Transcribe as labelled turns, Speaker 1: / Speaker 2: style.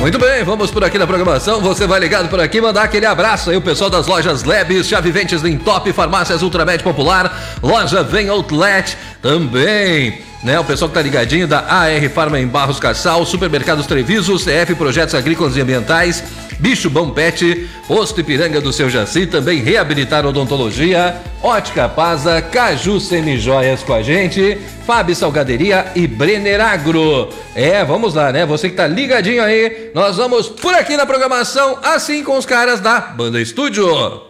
Speaker 1: Muito bem, vamos por aqui na programação. Você vai ligado por aqui, mandar aquele abraço aí, o pessoal das lojas Lebes, Chave Ventes em Top, Farmácias Ultramed Popular, Loja Vem Outlet também, né? O pessoal que tá ligadinho da AR Farma em Barros Cassal, Supermercados Treviso, CF Projetos Agrícolas e Ambientais, Bicho Bom Pet, Posto Ipiranga do Seu Jaci, também Reabilitar Odontologia, Ótica Pasa, Caju Semijoias com a gente, Fábio Salgaderia e Brenner Agro. Vamos lá, né? Você que tá ligadinho aí, nós vamos por aqui na programação, assim com os caras da Banda Estúdio.